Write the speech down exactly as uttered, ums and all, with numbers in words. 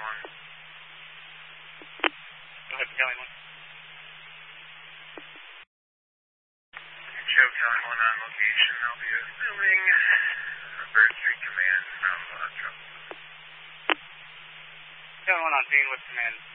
one. Go ahead, Charlie one. Show Charlie one on location. I'll be assuming Bird Street Command from uh, Charlie. Charlie one on scene with command.